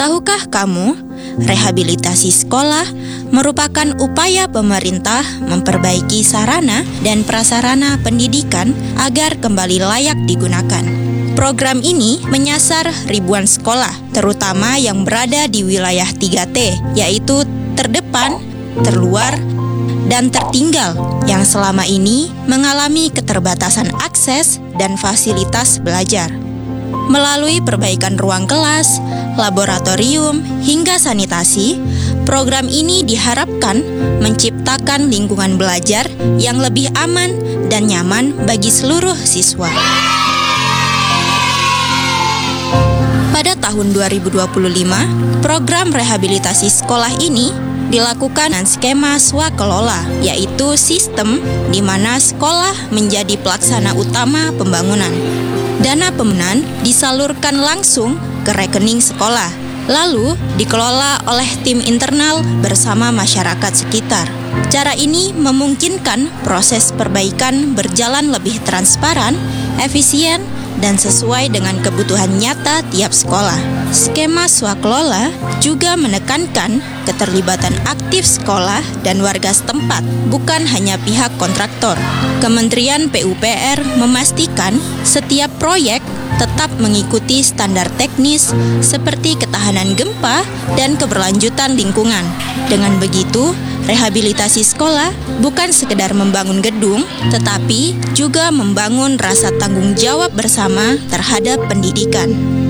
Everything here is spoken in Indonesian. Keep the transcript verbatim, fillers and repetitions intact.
Tahukah kamu, rehabilitasi sekolah merupakan upaya pemerintah memperbaiki sarana dan prasarana pendidikan agar kembali layak digunakan. Program ini menyasar ribuan sekolah, terutama yang berada di wilayah tiga T, yaitu terdepan, terluar, dan tertinggal, yang selama ini mengalami keterbatasan akses dan fasilitas belajar. Melalui perbaikan ruang kelas, laboratorium, hingga sanitasi, program ini diharapkan menciptakan lingkungan belajar yang lebih aman dan nyaman bagi seluruh siswa. Pada tahun dua ribu dua puluh lima, program rehabilitasi sekolah ini dilakukan dengan skema swakelola, yaitu sistem di mana sekolah menjadi pelaksana utama pembangunan. Dana pembangunan disalurkan langsung ke rekening sekolah, lalu dikelola oleh tim internal bersama masyarakat sekitar. Cara ini memungkinkan proses perbaikan berjalan lebih transparan, efisien, dan sesuai dengan kebutuhan nyata tiap sekolah. Skema swakelola juga menekankan keterlibatan aktif sekolah dan warga setempat, bukan hanya pihak kontraktor. Kementerian P U P R memastikan setiap proyek tetap mengikuti standar teknis seperti ketahanan gempa dan keberlanjutan lingkungan. Dengan begitu, rehabilitasi sekolah bukan sekedar membangun gedung, tetapi juga membangun rasa tanggung jawab bersama terhadap pendidikan.